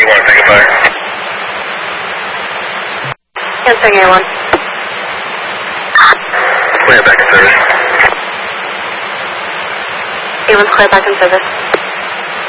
A1, take a fire. Answering A1. Clear back in service. A1's clear back in service.